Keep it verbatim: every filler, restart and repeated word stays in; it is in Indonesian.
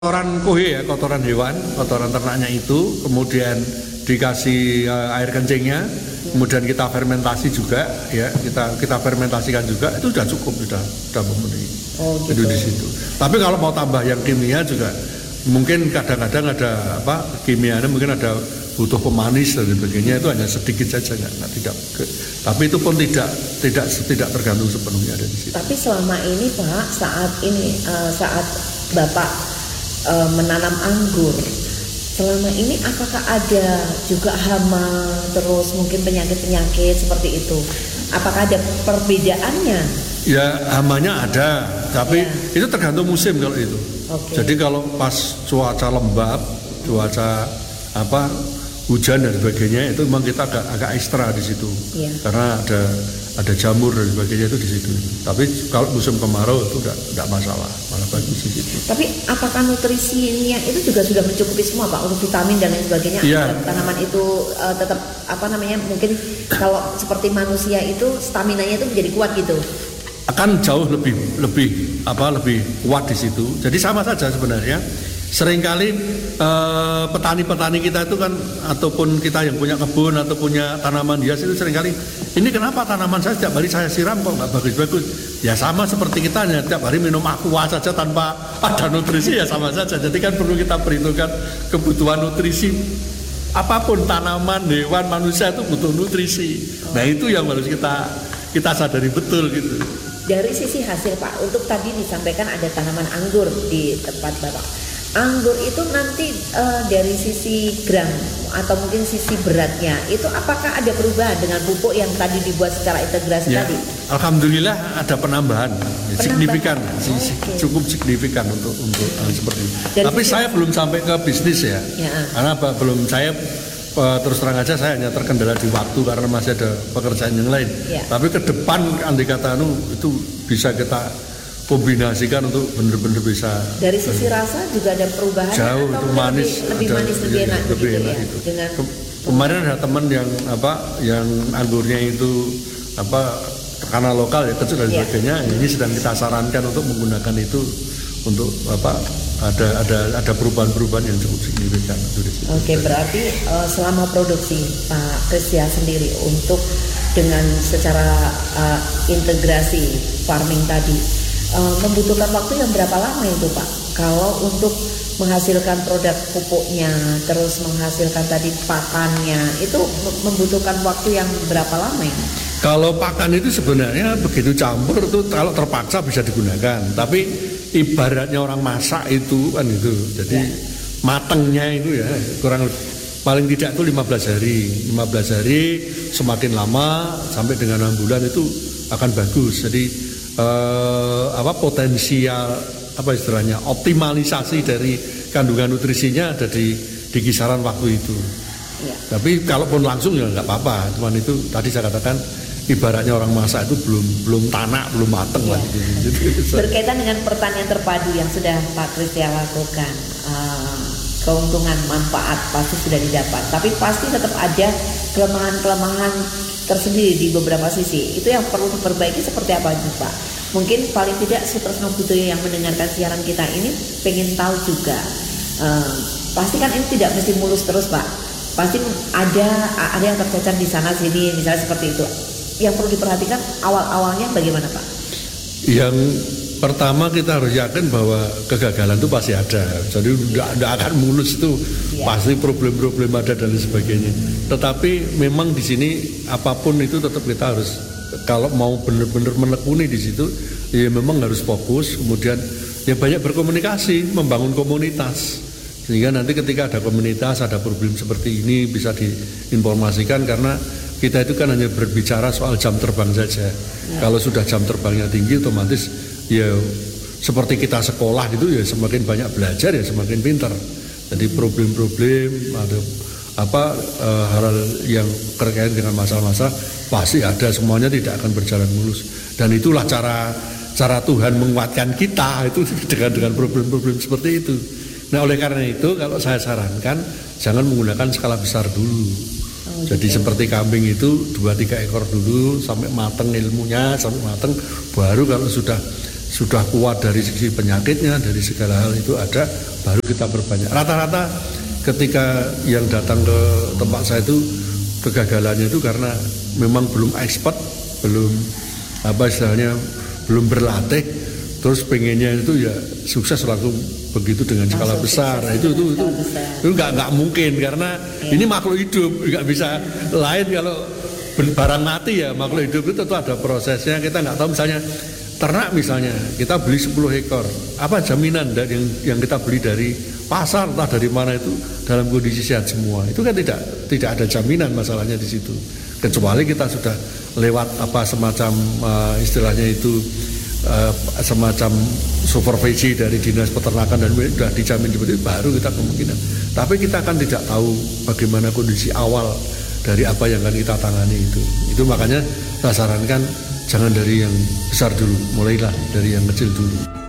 kotoran kohe ya, kotoran hewan, kotoran ternaknya itu, kemudian dikasih uh, air kencingnya, kemudian kita fermentasi juga, ya kita kita fermentasikan juga, itu sudah cukup, sudah sudah memenuhi. Oh, gitu. Itu di situ. Tapi kalau mau tambah yang kimia juga, mungkin kadang-kadang ada apa kimianya, mungkin ada butuh pemanis dan sebagainya, itu hanya sedikit saja, nggak, nggak tidak. Tapi itu pun tidak tidak tidak tergantung sepenuhnya dari situ. Tapi selama ini Pak, saat ini uh, saat Bapak Uh, menanam anggur, selama ini apakah ada juga hama, terus mungkin penyakit-penyakit seperti itu? Apakah ada perbedaannya? Ya, hamanya ada, tapi ya, itu tergantung musim kalau itu. Okay. Jadi kalau pas cuaca lembab, cuaca apa hujan dan sebagainya, itu memang kita agak, agak ekstra di situ, ya, karena ada ada jamur dan sebagainya itu di situ. Tapi kalau musim kemarau itu tidak tidak masalah, malah bagus di situ. Tapi apakah nutrisinya itu juga sudah mencukupi semua Pak, untuk vitamin dan lain sebagainya? Ya. Tanaman itu uh, tetap apa namanya, mungkin kalau seperti manusia itu staminanya itu menjadi kuat gitu? Akan jauh lebih lebih apa lebih kuat di situ. Jadi sama saja sebenarnya. Seringkali eh, petani-petani kita itu kan, ataupun kita yang punya kebun atau punya tanaman hias itu seringkali, ini kenapa tanaman saya setiap hari saya siram kok nggak bagus-bagus? Ya sama seperti kita, hanya setiap hari minum aqua saja tanpa ada nutrisi, ya sama saja. Jadi kan perlu kita perhitungkan kebutuhan nutrisi. Apapun tanaman, hewan, manusia itu butuh nutrisi. Nah itu yang harus kita kita sadari betul gitu. Dari sisi hasil Pak, untuk tadi disampaikan ada tanaman anggur di tempat Bapak. Anggur itu nanti uh, dari sisi gram atau mungkin sisi beratnya itu apakah ada perubahan dengan pupuk yang tadi dibuat secara integrasi ya, tadi? Alhamdulillah ada penambahan, penambahan. signifikan, oh, okay. cukup signifikan untuk untuk uh, seperti itu. Dari Tapi sisi... saya belum sampai ke bisnis ya, ya. Karena apa, belum saya uh, terus terang aja saya hanya terkendala di waktu karena masih ada pekerjaan yang lain. Ya. Tapi ke depan andai kata anu itu bisa kita kombinasikan untuk benar-benar bisa. Dari sisi uh, rasa juga ada perubahan. Jauh, atau itu manis, lebih, lebih ada, manis lebih enak, lebih gitu enak ya. itu. Dengan Ke, kemarin ada teman yang apa, yang anggurnya itu apa karena lokal ya kecil dan ya. sebagainya. Ini sedang kita sarankan untuk menggunakan itu untuk apa ada ada ada perubahan-perubahan yang cukup signifikan. Oke, berarti uh, selama produksi Pak Kristia sendiri untuk dengan secara uh, integrasi farming tadi. Uh, membutuhkan waktu yang berapa lama itu Pak? Kalau untuk menghasilkan produk pupuknya, terus menghasilkan tadi pakannya, itu membutuhkan waktu yang berapa lama ini? Kalau pakan itu sebenarnya begitu campur itu kalau terpaksa bisa digunakan. Tapi ibaratnya orang masak itu kan itu, jadi ya, matengnya itu ya kurang paling tidak itu lima belas hari. lima belas hari semakin lama sampai dengan enam bulan itu akan bagus. Jadi Eh, apa potensial apa istilahnya optimalisasi dari kandungan nutrisinya ada di di kisaran waktu itu. Ya. Tapi kalaupun langsung ya nggak apa-apa. Cuman itu tadi saya katakan ibaratnya orang masak itu belum belum tanak, belum mateng ya. lah. Gitu. Berkaitan dengan pertanian terpadu yang sudah Pak Kristia lakukan, uh, keuntungan manfaat pasti sudah didapat. Tapi pasti tetap ada kelemahan-kelemahan tersendiri di beberapa sisi. Itu yang perlu diperbaiki seperti apa itu Pak? Mungkin paling tidak Sutresno Budoyo yang mendengarkan siaran kita ini pengen tahu juga. Uh, pasti kan ini tidak mesti mulus terus Pak. Pasti ada ada yang tercecer di sana sini, misalnya seperti itu. Yang perlu diperhatikan awal-awalnya bagaimana Pak? Yang pertama kita harus yakin bahwa kegagalan itu pasti ada. Jadi tidak akan mulus itu ya. Pasti problem-problem ada dan sebagainya. Tetapi memang di sini apapun itu tetap kita harus kalau mau benar-benar menekuni di situ ya memang harus fokus. Kemudian ya banyak berkomunikasi, membangun komunitas. Sehingga nanti ketika ada komunitas, ada problem seperti ini bisa diinformasikan karena kita itu kan hanya berbicara soal jam terbang saja. Ya. Kalau sudah jam terbangnya tinggi otomatis ya seperti kita sekolah itu ya semakin banyak belajar ya semakin pintar. Jadi problem-problem ada apa uh, hal yang terkait dengan masalah-masalah pasti ada, semuanya tidak akan berjalan mulus. Dan itulah cara cara Tuhan menguatkan kita itu dengan dengan problem-problem seperti itu. Nah oleh karena itu kalau saya sarankan jangan menggunakan skala besar dulu. Oh, jadi gitu. Seperti kambing itu dua tiga ekor dulu sampai mateng ilmunya, sampai mateng baru kalau sudah sudah kuat dari sisi penyakitnya, dari segala hal itu ada, baru kita perbanyak. Rata-rata ketika yang datang ke tempat saya itu kegagalannya itu karena memang belum expert, belum apa istilahnya, belum berlatih, terus pengennya itu ya sukses langsung begitu dengan skala Langsung besar. Nah, itu itu itu itu nggak nggak mungkin karena ya. Ini makhluk hidup, nggak bisa lain kalau barang mati ya. Makhluk hidup itu tentu ada prosesnya, kita nggak tahu. Misalnya ternak, misalnya kita beli sepuluh ekor, apa jaminan dari yang, yang kita beli dari pasar entah dari mana itu dalam kondisi sehat semua? Itu kan tidak tidak ada jaminan, masalahnya di situ. Kecuali kita sudah lewat apa semacam uh, istilahnya itu uh, semacam supervisi dari dinas peternakan dan sudah dijamin seperti itu, baru kita kemungkinan. Tapi kita kan tidak tahu bagaimana kondisi awal dari apa yang akan kita tangani itu. Itu makanya saya sarankan jangan dari yang besar dulu, mulailah dari yang kecil dulu.